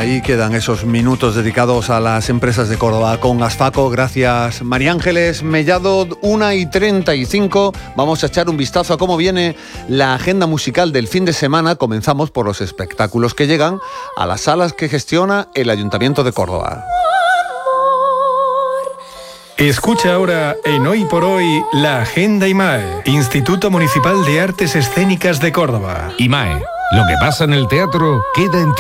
Ahí quedan esos minutos dedicados a las empresas de Córdoba con Asfaco. Gracias, María Ángeles Mellado. 1:35. Vamos a echar un vistazo a cómo viene la agenda musical del fin de semana. Comenzamos por los espectáculos que llegan a las salas que gestiona el Ayuntamiento de Córdoba. Escucha ahora en Hoy por Hoy la Agenda IMAE, Instituto Municipal de Artes Escénicas de Córdoba. IMAE, lo que pasa en el teatro queda en ti.